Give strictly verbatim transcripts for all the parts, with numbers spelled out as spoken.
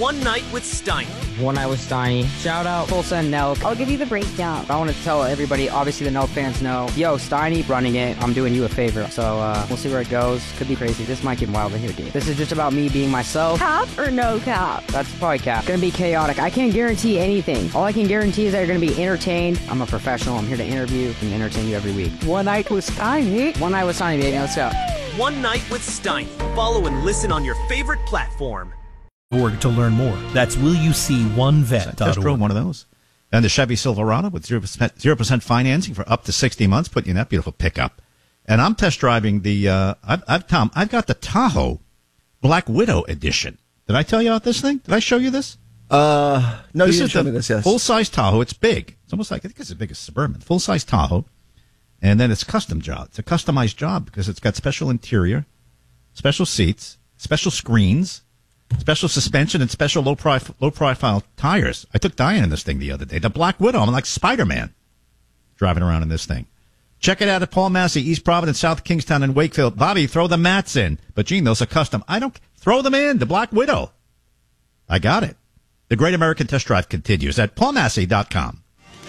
One Night with Steiny. One Night with Steiny. Shout out Full Send Nelk. I'll give you the breakdown. I want to tell everybody, obviously the Nelk fans know, yo, Steiny running it, I'm doing you a favor. So uh, we'll see where it goes. Could be crazy. This might get wild in here, dude. This is just about me being myself. Cap or no cap? That's probably cap. It's gonna be chaotic. I can't guarantee anything. All I can guarantee is that you're gonna be entertained. I'm a professional. I'm here to interview and entertain you every week. One Night with Steiny. One Night with Steiny, baby. Let's go. One Night with Steiny. Follow and listen on your favorite platform. Org to learn more. That's will you see one vet dot org. Test drove one of those. And the Chevy Silverado with zero percent, zero percent financing for up to sixty months, put you in that beautiful pickup. And I'm test driving the, uh, I've, I've, Tom, I've got the Tahoe Black Widow edition. Did I tell you about this thing? Did I show you this? Uh, no, this you didn't is show the me this, yes. Full-size Tahoe. It's big. It's almost like, I think it's as big as Suburban. Full-size Tahoe. And then it's custom job. It's a customized job because it's got special interior, special seats, special screens, special suspension, and special low prof- low profile tires. I took Diane in this thing the other day. The Black Widow. I'm like Spider-Man driving around in this thing. Check it out at Paul Massey, East Providence, South Kingstown, and Wakefield. Bobby, throw the mats in. But, Gene, those are custom. I don't throw them in. The Black Widow. I got it. The Great American Test Drive continues at paul massey dot com.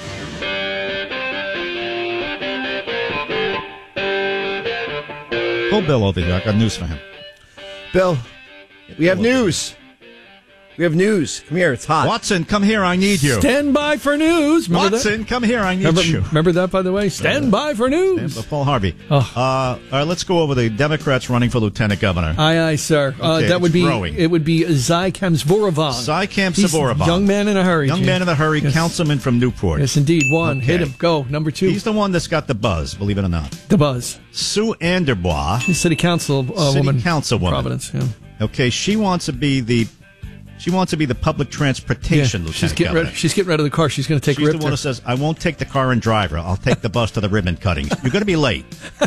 Pull Bill over here. I got news for him. Bill, we have news. We have news. Come here. It's hot. Watson, come here. I need you. Stand by for news. Remember Watson, that? come here. I need remember, you. Remember that, by the way? Stand by for news. Stand by, Paul Harvey. Oh. Uh, all right, let's go over the Democrats running for lieutenant governor. Aye, aye, sir. Uh, Okay, that would it's be growing. it. Would be Zycam Zvoravon. Zycam He's Zvoravon. Young man in a hurry. Young Gene. man in a hurry, Yes. councilman from Newport. Yes, indeed. One. Okay. Hit him. Go. Number two. He's the one that's got the buzz, believe it or not. The buzz. Sue Anderbois. She's city council uh, City woman. councilwoman. Providence. Yeah. Okay, she wants to be the she wants to be the public transportation Yeah, lieutenant she's getting governor. rid. She's getting rid of the car. She's going to take She's Rip the one there. who says, "I won't take the car and drive her. I'll take the bus to the ribbon cutting." You're going to be late.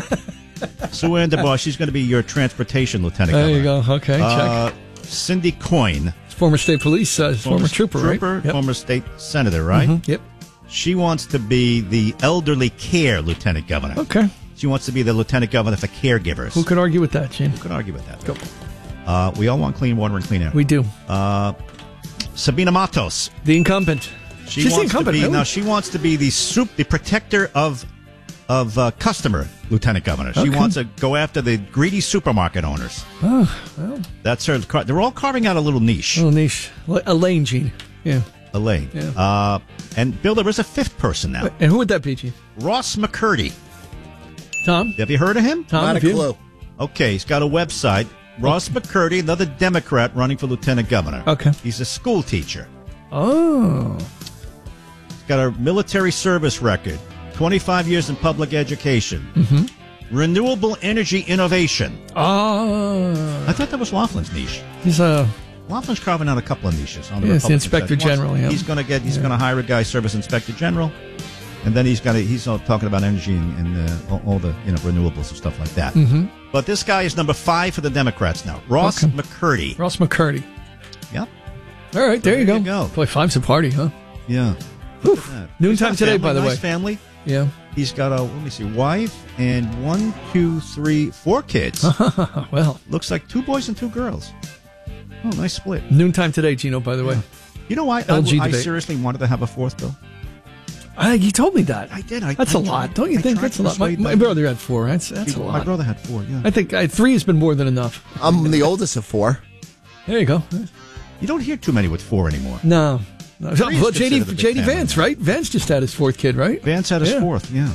Sue Anderbois, she's going to be your transportation lieutenant There governor. you go. Okay, Uh, check. Cindy Coyne, Former state police, uh, former, trooper, trooper, right? Yep. former state senator, right? Mhm, Yep. She wants to be the elderly care lieutenant governor. Okay. She wants to be the lieutenant governor for caregivers. Who could argue with that, Gene? Who could argue with that? Go. Uh, we all want clean water and clean air. We do. Uh, Sabina Matos. The incumbent. She She's the wants incumbent. to be really? now. She wants to be the soup, the protector of of uh, customer lieutenant governor. She Okay. wants to go after the greedy supermarket owners. Oh, well, That's her. car- They're all carving out a little niche. little niche. A lane, Gene. Yeah. Elaine. Yeah. Uh, and Bill, there is a fifth person now. And who would that be, Gene? Ross McCurdy. Tom? Have you heard of him? Tom, Not have a you? clue. Okay, he's got a website. Ross McCurdy, another Democrat running for lieutenant governor. Okay. He's a school teacher. Oh. He's got a military service record, twenty-five years in public education, Mm-hmm. renewable energy innovation. Oh. I thought that was Laughlin's niche. He's a... Laughlin's carving out a couple of niches. On the Yeah, it's the Republican Inspector side. He wants- General, yeah. He's going to get. He's Yeah. going to hire a guy, serve as Inspector General, and then he's got. He's all talking about energy and, and uh, all, all the you know renewables and stuff like that. Mhm. But this guy is number five for the Democrats now. Ross Okay. McCurdy. Ross McCurdy. Yep. All right, there, There you, go. you go. Boy, five's a party, huh? Yeah. Whew. Look at that. Noontime He's got a today, family, by the nice way. family. Yeah. He's got a let me see, wife and one, two, three, four kids. Well, Looks like two boys and two girls. Oh, nice split. noontime today, Gino, by the way. You know why I, L G I debate. seriously wanted to have a fourth, Bill? Uh, you told me that. I did. I, That's I a lot. tried- Don't you I think tried that's to a lot? My, persuade my them. brother had four. That's that's a My lot. brother had four, yeah. I think uh, three has been more than enough. I'm the oldest of four. There you go. You don't hear too many with four anymore. No. no. Three is Well, J D, considered a big J D family Vance, now. right? Vance just had his fourth kid, right? Vance had his Yeah. fourth, yeah.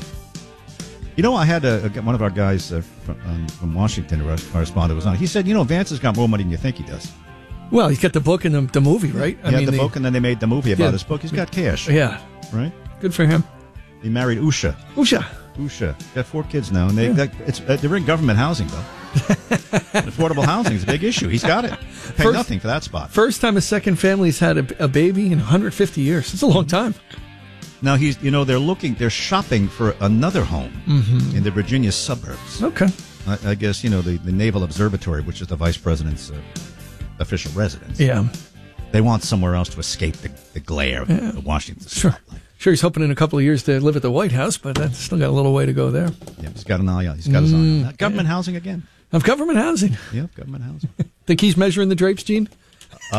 You know, I had a, a, one of our guys uh, from, um, from Washington, a correspondent, was on. He said, you know, Vance has got more money than you think he does. Well, he's got the book and the, the movie, right? He had the book, and then they made the movie about Yeah. his book. He's got cash, Yeah. right? Good for him. He married Usha. Usha. Usha. Got four kids now, and they that, it's uh, they're in government housing, though. Affordable housing is a big issue. He's got it. Pay First- nothing for that spot. First time a second family's had a, a baby in one hundred fifty years. It's a long time. Now he's, you know, they're looking, they're shopping for another home Mhm. in the Virginia suburbs. Okay. I, I guess you know the, the Naval Observatory, which is the vice president's uh, official residence. Yeah. They want somewhere else to escape the, the glare Yeah. of the Washington Sure. spotlight. Sure, he's hoping in a couple of years to live at the White House, but that's still got a little way to go there. Yeah, he's got an eye on. He's got his eye on Mm, that. Government yeah. housing again. Of government housing. Yep, government housing. Think he's measuring the drapes, Gene?